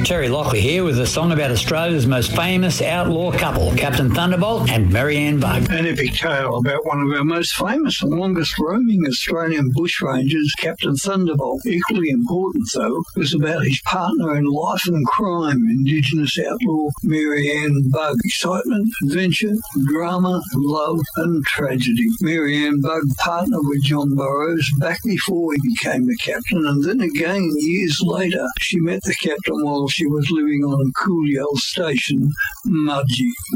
Terry Lockley here with a song about Australia's most famous outlaw couple, Captain Thunderbolt and Marianne Bugg. An epic tale about one of our most famous and longest roaming Australian bushrangers, Captain Thunderbolt. Equally important, though, was about his partner in life and crime, Indigenous outlaw Marianne Bugg. Excitement, adventure, drama, love and tragedy. Marianne Bugg partnered with John Burroughs back before he became a captain, and then again years later she met the captain while she was living on Coolio Station, Mudgee.